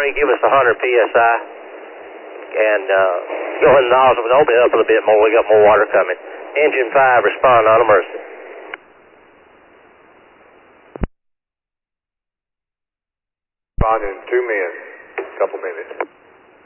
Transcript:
3, give us 100 PSI. And go ahead and nozzle, open it up a little bit more. We got more water coming. Engine 5, respond on emergency. Respond in 2 minutes, couple minutes.